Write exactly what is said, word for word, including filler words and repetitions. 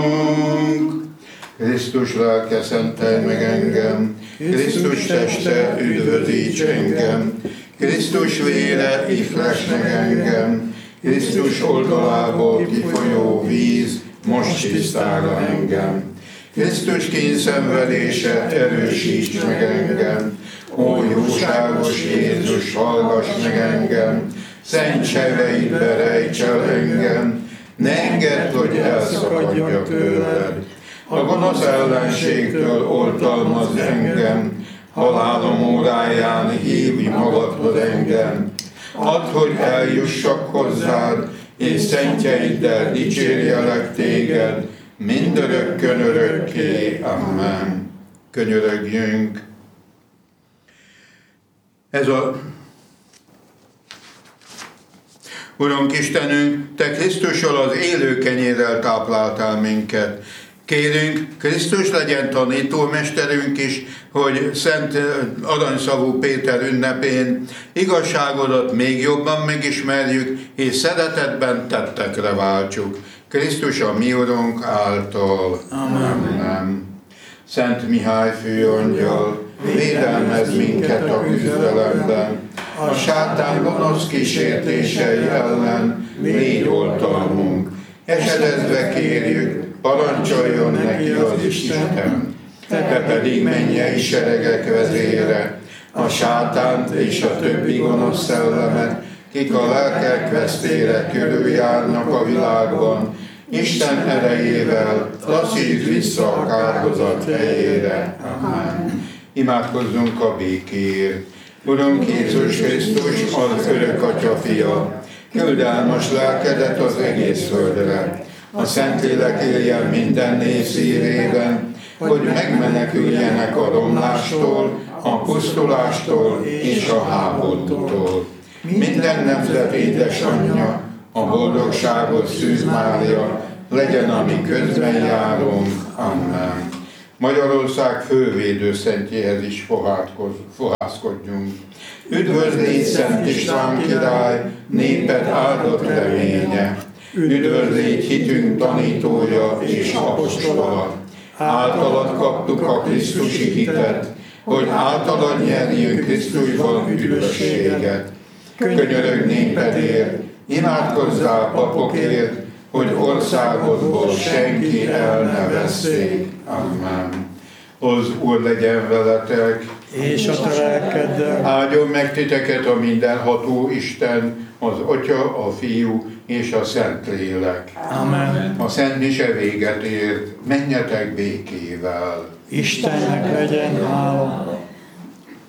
Krisztus lelke, szentelj meg engem, Krisztus teste, üdvözíts engem, Krisztus vére, ihless meg engem, Krisztus oldalából kifolyó víz, most tisztálja engem. Krisztus kényszenvedése, erősíts meg engem, ó jóságos Jézus, hallgass meg engem, szent sereidbe rejts el engem, ne engedd, hogy elszakadjak tőled. A gonosz ellenségtől oltalmazz engem, halálom óráján hívj magadhoz engem. Add, hogy eljussak hozzád, és szentjeiddel dicsérjelek téged, mindörökkön örökké. Amen. Könyörögjünk. Ez a Urunk Istenünk, Te Krisztussal az élő kenyérrel tápláltál minket. Kérünk, Krisztus legyen tanítómesterünk is, hogy Szent Aranyszavú Péter ünnepén igazságodat még jobban megismerjük, és szeretetben tettekre váltsuk. Krisztus a mi Urunk által. Amen. Amen. Szent Mihály főangyal, védelmezz minket a küzdelemben, a sátán gonosz kísértései ellen légy oltalmunk. Esedezve kérjük, parancsoljon neki az Isten. Te pedig mennyei seregek vezére, a sátánt és a többi gonosz szellemet, kik a lelkek vesztére körüljárnak a világban, Isten erejével taszítsd vissza a kárhozat helyére. Amen. Imádkozzunk a békéért. Urunk Jézus Krisztus, az örök Atya fia, küld el most lelkedet az egész földre. A Szentlélek éljen minden nép szívében, hogy megmeneküljenek a romlástól, a pusztulástól és a háborútól. Minden nemzet édesanyja, a boldogságot Szűz Mária, legyen a mi közben járunk. Amen. Magyarország fővédőszentjéhez is fohászkodjunk. Üdvözl légy, Szent István király, néped áldott reménye. Üdvözl légy, hitünk tanítója és apostola. Általad kaptuk a Krisztusi hitet, hogy általad nyerjünk Krisztusban üdvösséget. Könyörög népedért, imádkozzál papokért, hogy országodból senki el ne vesszék. Amen. Az Úr legyen veletek, és a te lelkeddel. Áldjon meg titeket a mindenható Isten, az Atya, a Fiú és a Szentlélek. Amen. A szent mise véget ért, menjetek békével. Istennek legyen hála.